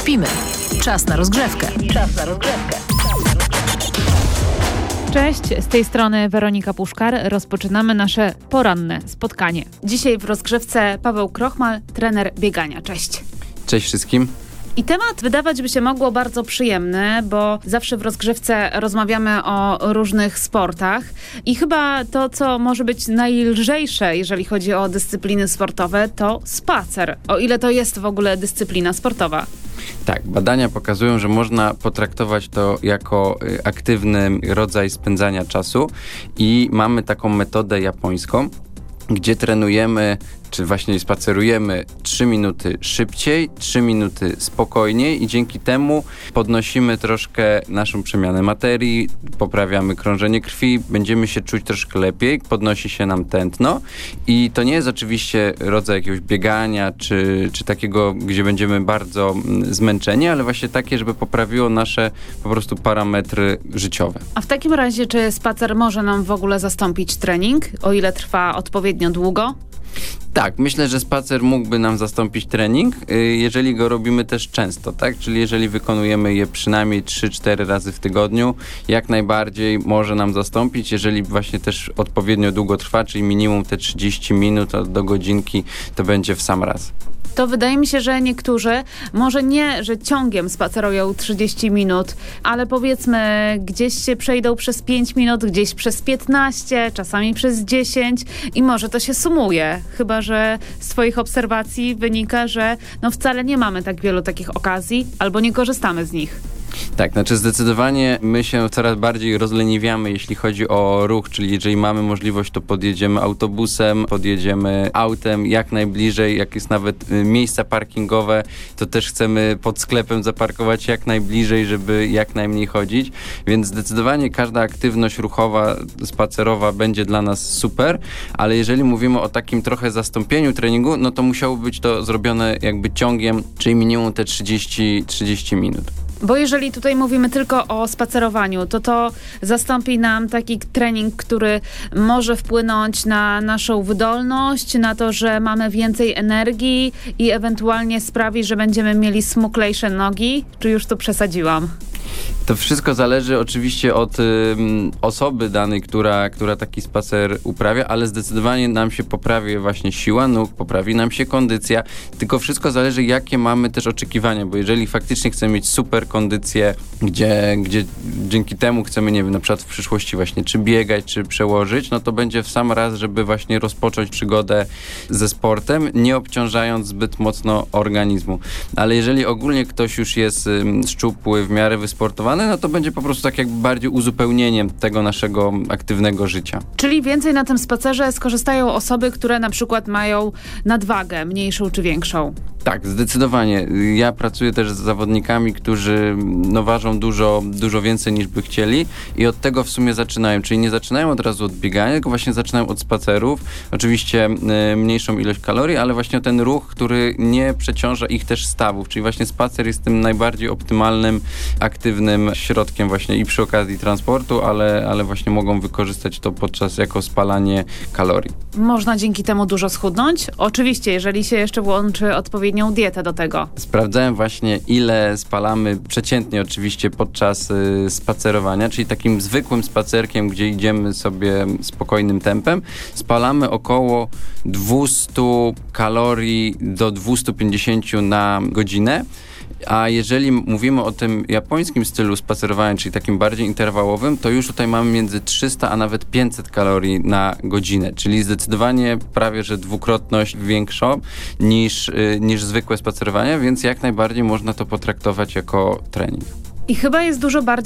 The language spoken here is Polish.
śpimy. Czas na rozgrzewkę. Cześć, z tej strony Weronika Puszkar. Rozpoczynamy nasze poranne spotkanie. Dzisiaj w rozgrzewce Paweł Krochmal, trener biegania. Cześć. Cześć wszystkim. I temat wydawać by się mogło bardzo przyjemny, bo zawsze w rozgrzewce rozmawiamy o różnych sportach i chyba to, co może być najlżejsze, jeżeli chodzi o dyscypliny sportowe, to spacer. O ile to jest w ogóle dyscyplina sportowa. Tak, badania pokazują, że można potraktować to jako aktywny rodzaj spędzania czasu i mamy taką metodę japońską, gdzie trenujemy, czy właśnie spacerujemy 3 minuty szybciej, 3 minuty spokojniej i dzięki temu podnosimy troszkę naszą przemianę materii, poprawiamy krążenie krwi, będziemy się czuć troszkę lepiej, podnosi się nam tętno i to nie jest oczywiście rodzaj jakiegoś biegania, czy takiego, gdzie będziemy bardzo zmęczeni, ale właśnie takie, żeby poprawiło nasze po prostu parametry życiowe. A w takim razie, czy spacer może nam w ogóle zastąpić trening, o ile trwa odpowiednio długo? Tak, myślę, że spacer mógłby nam zastąpić trening, jeżeli go robimy też często, tak? Czyli jeżeli wykonujemy je przynajmniej 3-4 razy w tygodniu, jak najbardziej może nam zastąpić, jeżeli właśnie też odpowiednio długo trwa, czyli minimum te 30 minut do godzinki, to będzie w sam raz. To wydaje mi się, że niektórzy, może nie, że ciągiem spacerują 30 minut, ale powiedzmy gdzieś się przejdą przez 5 minut, gdzieś przez 15, czasami przez 10 i może to się sumuje. Chyba że z twoich obserwacji wynika, że wcale nie mamy tak wielu takich okazji albo nie korzystamy z nich. Tak, znaczy zdecydowanie my się coraz bardziej rozleniwiamy, jeśli chodzi o ruch, czyli jeżeli mamy możliwość, to podjedziemy autobusem, podjedziemy autem jak najbliżej, jak jest nawet miejsca parkingowe, to też chcemy pod sklepem zaparkować jak najbliżej, żeby jak najmniej chodzić, więc zdecydowanie każda aktywność ruchowa, spacerowa będzie dla nas super, ale jeżeli mówimy o takim trochę zastąpieniu treningu, no to musiało być to zrobione jakby ciągiem, czyli minimum te 30 minut. Bo jeżeli tutaj mówimy tylko o spacerowaniu, to zastąpi nam taki trening, który może wpłynąć na naszą wydolność, na to, że mamy więcej energii i ewentualnie sprawi, że będziemy mieli smuklejsze nogi. Czy już tu przesadziłam? To wszystko zależy oczywiście od osoby danej, która taki spacer uprawia, ale zdecydowanie nam się poprawi właśnie siła nóg, poprawi nam się kondycja, tylko wszystko zależy, jakie mamy też oczekiwania, bo jeżeli faktycznie chcemy mieć super kondycję, gdzie dzięki temu chcemy, nie wiem, na przykład w przyszłości właśnie czy biegać, czy przełożyć, no to będzie w sam raz, żeby właśnie rozpocząć przygodę ze sportem, nie obciążając zbyt mocno organizmu. Ale jeżeli ogólnie ktoś już jest szczupły, w miarę wysportowany, no to będzie po prostu tak jakby bardziej uzupełnieniem tego naszego aktywnego życia. Czyli więcej na tym spacerze skorzystają osoby, które na przykład mają nadwagę, mniejszą czy większą? Tak, zdecydowanie. Ja pracuję też z zawodnikami, którzy ważą dużo więcej niż by chcieli i od tego w sumie zaczynają. Czyli nie zaczynają od razu od biegania, tylko właśnie zaczynają od spacerów. Oczywiście mniejszą ilość kalorii, ale właśnie ten ruch, który nie przeciąża ich też stawów. Czyli właśnie spacer jest tym najbardziej optymalnym, aktywnym środkiem właśnie i przy okazji transportu, ale właśnie mogą wykorzystać to jako spalanie kalorii. Można dzięki temu dużo schudnąć? Oczywiście, jeżeli się jeszcze włączy odpowiednią dietę do tego. Sprawdzałem właśnie, ile spalamy przeciętnie oczywiście podczas spacerowania, czyli takim zwykłym spacerkiem, gdzie idziemy sobie spokojnym tempem, spalamy około 200 kalorii do 250 na godzinę. A jeżeli mówimy o tym japońskim stylu spacerowania, czyli takim bardziej interwałowym, to już tutaj mamy między 300 a nawet 500 kalorii na godzinę, czyli zdecydowanie prawie, że dwukrotność większą niż zwykłe spacerowanie, więc jak najbardziej można to potraktować jako trening. I chyba jest dużo bardziej